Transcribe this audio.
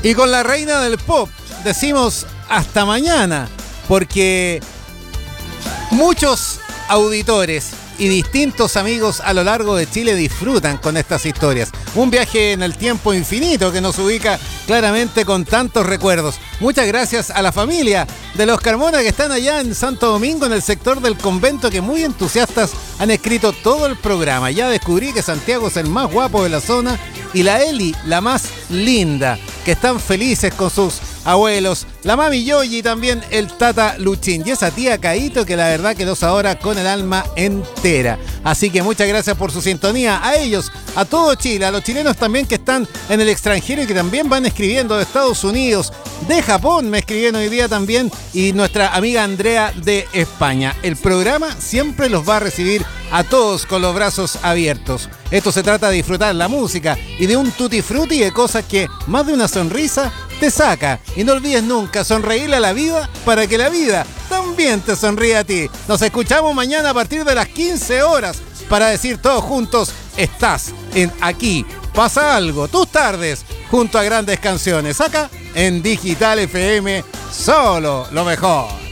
Y con la reina del pop decimos hasta mañana, porque muchos auditores y distintos amigos a lo largo de Chile disfrutan con estas historias. Un viaje en el tiempo infinito que nos ubica claramente con tantos recuerdos. Muchas gracias a la familia de los Carmona que están allá en Santo Domingo, en el sector del convento, que muy entusiastas han escrito todo el programa. Ya descubrí que Santiago es el más guapo de la zona y la Eli, la más linda, que están felices con sus abuelos, la mami Yoyi y también el tata Luchín y esa tía Caíto que la verdad quedó ahora con el alma entera. Así que muchas gracias por su sintonía, a ellos, a todo Chile, a los chilenos también que están en el extranjero y que también van escribiendo de Estados Unidos, de Japón me escribieron hoy día también, y nuestra amiga Andrea de España. El programa siempre los va a recibir a todos con los brazos abiertos. Esto se trata de disfrutar la música y de un tutti frutti de cosas que más de una sonrisa te saca. Y no olvides nunca sonreírle a la vida para que la vida también te sonríe a ti. Nos escuchamos mañana a partir de las 15 horas para decir todos juntos, estás en Aquí Pasa Algo, tus tardes junto a grandes canciones, acá en Digital FM, solo lo mejor.